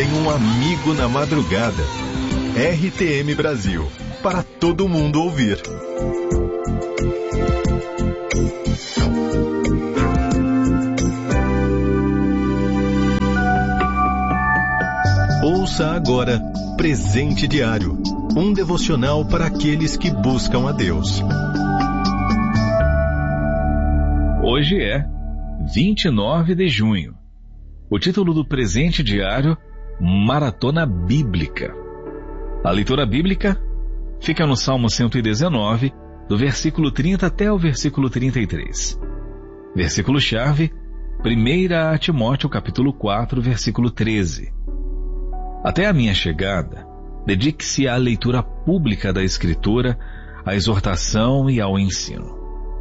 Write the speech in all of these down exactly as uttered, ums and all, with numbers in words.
tem um amigo na madrugada. R T M Brasil, para todo mundo ouvir. Ouça agora Presente Diário, um devocional para aqueles que buscam a Deus. Hoje é vinte e nove de junho. O título do Presente Diário, Maratona Bíblica. A leitura bíblica fica no Salmo cento e dezenove, do versículo trinta até o versículo trinta e três. Versículo-chave, primeira Timóteo, capítulo quatro, versículo treze. Até a minha chegada, dedique-se à leitura pública da Escritura, à exortação e ao ensino.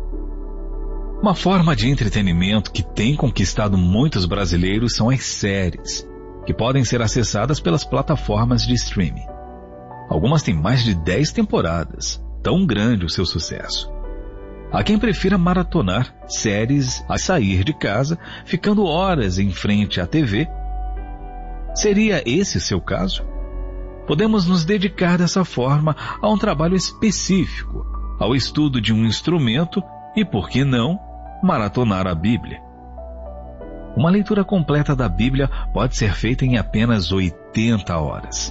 Uma forma de entretenimento que tem conquistado muitos brasileiros são as séries, que podem ser acessadas pelas plataformas de streaming. Algumas têm mais de dez temporadas, tão grande o seu sucesso. Há quem prefira maratonar séries a sair de casa, ficando horas em frente à T V. Seria esse o seu caso? Podemos nos dedicar dessa forma a um trabalho específico, ao estudo de um instrumento e, por que não, maratonar a Bíblia. Uma leitura completa da Bíblia pode ser feita em apenas oitenta horas.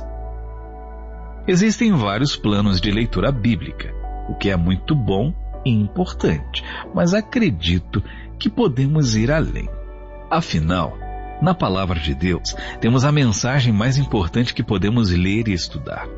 Existem vários planos de leitura bíblica, o que é muito bom e importante, mas acredito que podemos ir além. Afinal, na Palavra de Deus, temos a mensagem mais importante que podemos ler e estudar.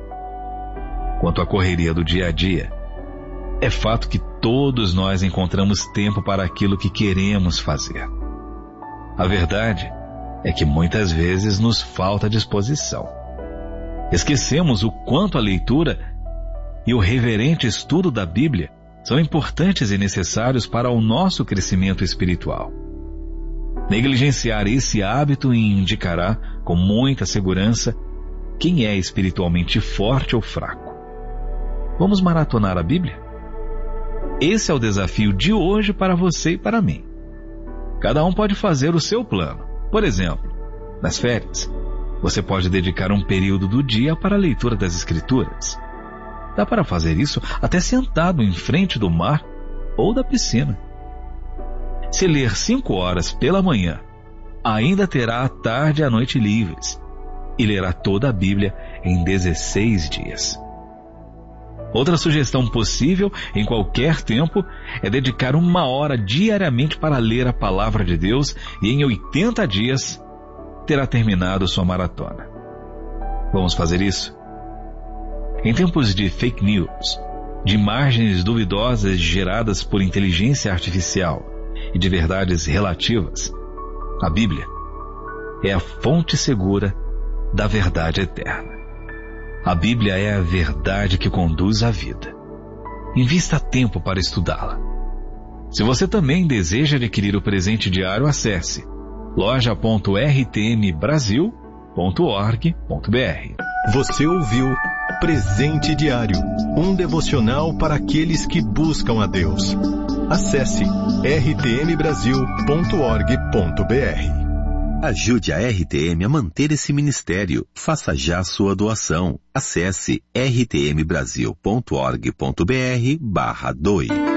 Quanto à correria do dia a dia, é fato que todos nós encontramos tempo para aquilo que queremos fazer. A verdade é que muitas vezes nos falta disposição. Esquecemos o quanto a leitura e o reverente estudo da Bíblia são importantes e necessários para o nosso crescimento espiritual. Negligenciar esse hábito indicará, com muita segurança, quem é espiritualmente forte ou fraco. Vamos maratonar a Bíblia? Esse é o desafio de hoje para você e para mim. Cada um pode fazer o seu plano. Por exemplo, nas férias, você pode dedicar um período do dia para a leitura das Escrituras. Dá para fazer isso até sentado em frente do mar ou da piscina. Se ler cinco horas pela manhã, ainda terá a tarde e a noite livres, e lerá toda a Bíblia em dezesseis dias. Outra sugestão possível, em qualquer tempo, é dedicar uma hora diariamente para ler a Palavra de Deus e em oitenta dias terá terminado sua maratona. Vamos fazer isso? Em tempos de fake news, de imagens duvidosas geradas por inteligência artificial e de verdades relativas, a Bíblia é a fonte segura da verdade eterna. A Bíblia é a verdade que conduz à vida. Invista tempo para estudá-la. Se você também deseja adquirir o presente diário, acesse loja ponto r t m brasil ponto org ponto b r. Você ouviu Presente Diário, um devocional para aqueles que buscam a Deus. Acesse r t m brasil ponto org ponto b r. Ajude a R T M a manter esse ministério. Faça já sua doação. Acesse r t m brasil ponto org ponto b r barra doe.